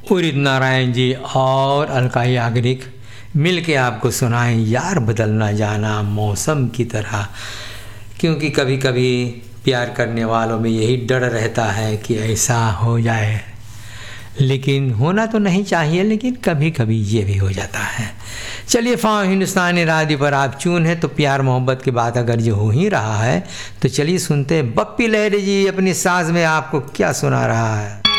उदित नारायण जी और अलका याग्निक मिल के आपको सुनाएं यार बदल ना जाना मौसम की तरह। क्योंकि कभी कभी प्यार करने वालों में यही डर रहता है कि ऐसा हो जाए, लेकिन होना तो नहीं चाहिए, लेकिन कभी कभी ये भी हो जाता है। चलिए, हिंदुस्तानी राडियो पर आप चून है तो प्यार मोहब्बत की बात अगर जो हो ही रहा है तो चलिए सुनते हैं बप्पी लहरी जी अपनी साज में आपको क्या सुना रहा है।